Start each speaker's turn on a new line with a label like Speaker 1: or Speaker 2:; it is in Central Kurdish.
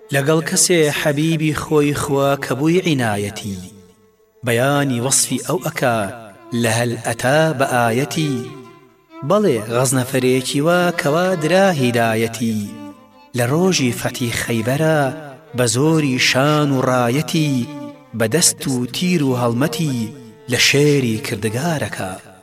Speaker 1: لەگەڵ کەسێ حەبیبی خۆی خوا کە بووی عنایەتی بەیانی وەصفی ئەو ئەکا لە هەل ئەتا بە ئایەتی بەڵێ غەزنەفەرێکی وا کەوا درا هیدایەتی لە ڕۆژی فەتی خەیبەرە بە زۆری شان و ڕایەتی بە دەست و تیر و هەڵمەتی لە شێری کردگارەکە